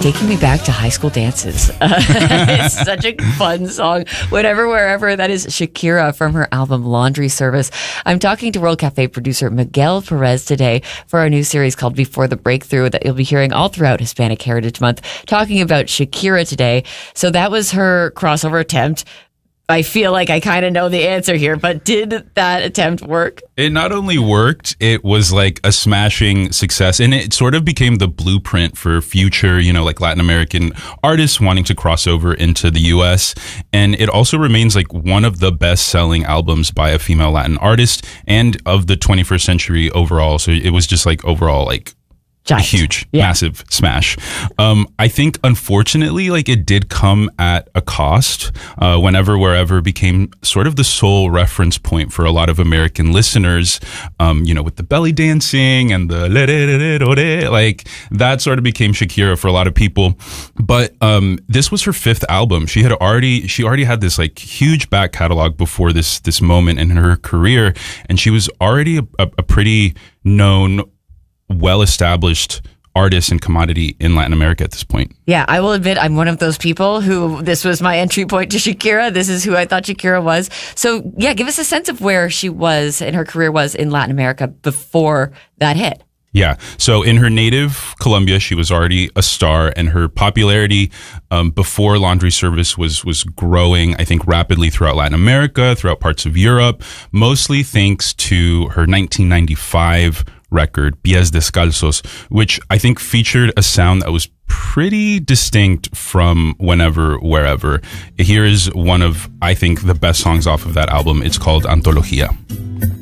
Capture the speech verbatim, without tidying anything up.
taking me back to high school dances. Uh, it's such a fun song. Whatever, wherever. That is Shakira from her album Laundry Service. I'm talking to World Cafe producer Miguel Perez today for our new series called Before the Breakthrough that you'll be hearing all throughout Hispanic Heritage Month, talking about Shakira today. So that was her crossover attempt. I feel like I kind of know the answer here, but did that attempt work? It not only worked, it was like a smashing success, and it sort of became the blueprint for future, you know, like Latin American artists wanting to cross over into the U S. And it also remains like one of the best selling albums by a female Latin artist and of the twenty-first century overall. So it was just like overall like Giant. Huge, yeah. massive smash. Um, I think, unfortunately, like it did come at a cost. Uh, Whenever, Wherever became sort of the sole reference point for a lot of American listeners. Um, you know, with the belly dancing and the like that sort of became Shakira for a lot of people. But um, this was her fifth album. She had already she already had this like huge back catalog before this this moment in her career, and she was already a, a, a pretty known, well-established artist and commodity in Latin America at this point. Yeah, I will admit I'm one of those people who this was my entry point to Shakira. This is who I thought Shakira was. So yeah, give us a sense of where she was and her career was in Latin America before that hit. Yeah. So in her native Colombia, she was already a star, and her popularity um, before Laundry Service was was growing, I think, rapidly throughout Latin America, throughout parts of Europe, mostly thanks to her nineteen ninety-five record, Pies Descalzos, which I think featured a sound that was pretty distinct from Whenever, Wherever. Here is one of, I think, the best songs off of that album. It's called Antología.